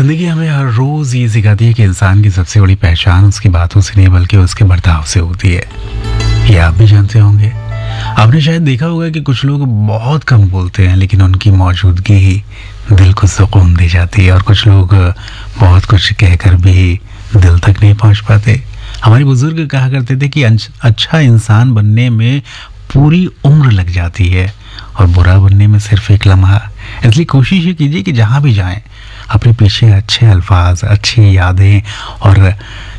ज़िंदगी हमें हर रोज़ ये सिखाती है कि इंसान की सबसे बड़ी पहचान उसकी बातों से नहीं बल्कि उसके बर्ताव से होती है। ये आप भी जानते होंगे। आपने शायद देखा होगा कि कुछ लोग बहुत कम बोलते हैं लेकिन उनकी मौजूदगी ही दिल को सुकून दे जाती है, और कुछ लोग बहुत कुछ कहकर भी दिल तक नहीं पहुंच पाते। हमारे बुजुर्ग कहा करते थे कि अच्छा इंसान बनने में पूरी उम्र लग जाती है और बुरा बनने में सिर्फ एक लम्हा। इसलिए कोशिश ये कीजिए कि जहाँ भी जाएं अपने पीछे अच्छे अल्फाज, अच्छी यादें और